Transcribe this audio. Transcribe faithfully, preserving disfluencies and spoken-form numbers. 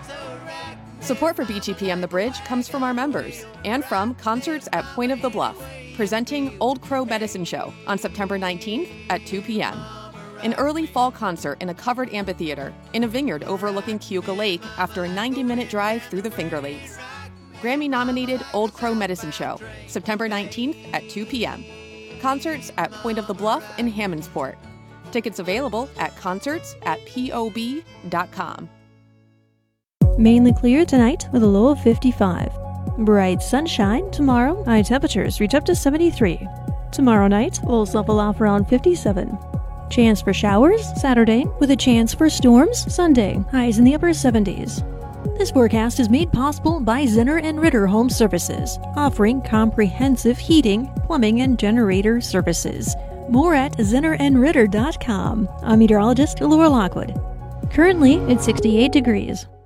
Support for B T P M The Bridge comes from our members and from Concerts at Point of the Bluff, presenting Old Crow Medicine Show on September nineteenth at two p.m. An early fall concert in a covered amphitheater in a vineyard overlooking Keuka Lake after a ninety-minute drive through the Finger Lakes. Grammy-nominated Old Crow Medicine Show, September nineteenth at two p.m. Concerts at Point of the Bluff in Hammondsport. Tickets available at concerts at p o b dot com. Mainly clear tonight with a low of fifty-five. Bright sunshine tomorrow. High temperatures reach up to seventy-three. Tomorrow night will level off around fifty-seven. Chance for showers Saturday with a chance for storms Sunday. Highs in the upper seventies. This forecast is made possible by Zinner and Ritter Home Services, offering comprehensive heating, plumbing, and generator services. More at zinner and ritter dot com. I'm meteorologist Laura Lockwood. Currently, it's sixty-eight degrees.